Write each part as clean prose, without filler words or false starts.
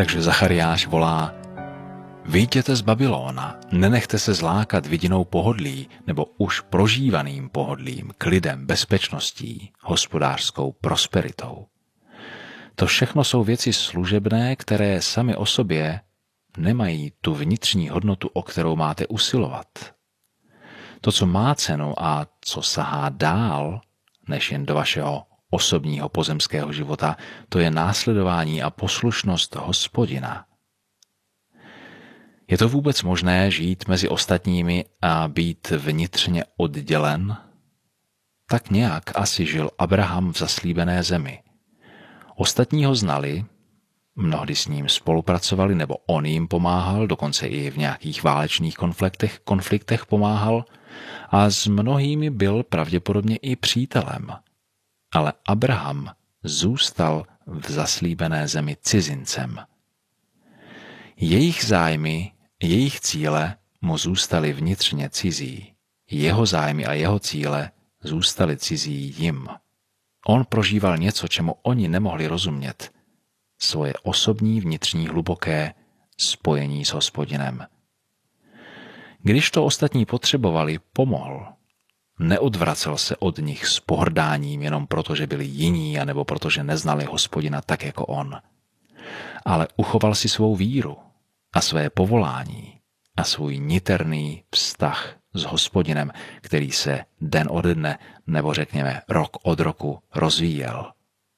Takže Zachariáš volá: vyjděte z Babylona, nenechte se zlákat vidinou pohodlí nebo už prožívaným pohodlím, klidem, bezpečností, hospodářskou prosperitou. To všechno jsou věci služebné, které sami o sobě nemají tu vnitřní hodnotu, o kterou máte usilovat. To, co má cenu a co sahá dál, než jen do vašeho osobního pozemského života, to je následování a poslušnost Hospodina. Je to vůbec možné žít mezi ostatními a být vnitřně oddělen? Tak nějak asi žil Abraham v zaslíbené zemi. Ostatní ho znali, mnohdy s ním spolupracovali nebo on jim pomáhal, dokonce i v nějakých válečných konfliktech pomáhal a s mnohými byl pravděpodobně i přítelem. Ale Abraham zůstal v zaslíbené zemi cizincem. Jejich zájmy, jejich cíle mu zůstaly vnitřně cizí. Jeho zájmy a jeho cíle zůstaly cizí jim. On prožíval něco, čemu oni nemohli rozumět. Svoje osobní vnitřní hluboké spojení s Hospodinem. Když to ostatní potřebovali, pomohl. Neodvracel se od nich s pohrdáním jenom proto, že byli jiní anebo protože neznali Hospodina tak jako on. Ale uchoval si svou víru a své povolání a svůj niterný vztah s Hospodinem, který se den ode dne, nebo řekněme rok od roku, rozvíjel.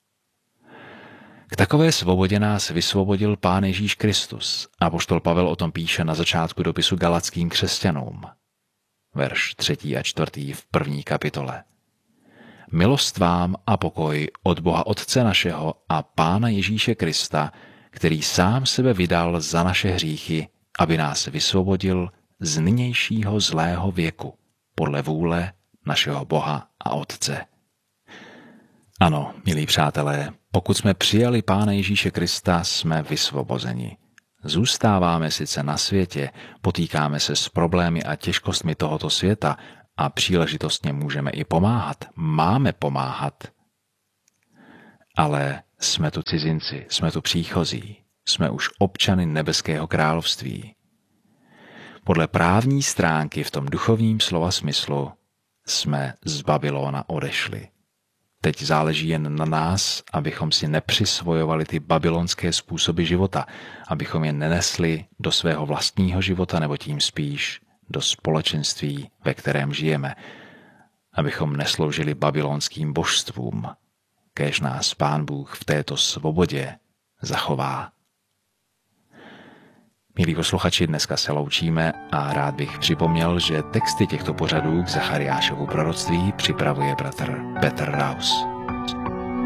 K takové svobodě nás vysvobodil Pán Ježíš Kristus. Apoštol Pavel o tom píše na začátku dopisu Galackým křesťanům. Verš 3. a 4. v 1. kapitole. Milost vám a pokoj od Boha Otce našeho a Pána Ježíše Krista, který sám sebe vydal za naše hříchy, aby nás vysvobodil z nynějšího zlého věku, podle vůle našeho Boha a Otce. Ano, milí přátelé, pokud jsme přijali Pána Ježíše Krista, jsme vysvobozeni. Zůstáváme sice na světě, potýkáme se s problémy a těžkostmi tohoto světa a příležitostně můžeme i pomáhat, máme pomáhat. Ale jsme tu cizinci, jsme tu příchozí, jsme už občany nebeského království. Podle právní stránky v tom duchovním slova smyslu jsme z Babylona odešli. Teď záleží jen na nás, abychom si nepřisvojovali ty babylonské způsoby života, abychom je nenesli do svého vlastního života nebo tím spíš do společenství, ve kterém žijeme, abychom nesloužili babylonským božstvům, kéž nás Pán Bůh v této svobodě zachová. Milí posluchači, dneska se loučíme a rád bych připomněl, že texty těchto pořadů k Zachariášovu proroctví připravuje bratr Petr Raus.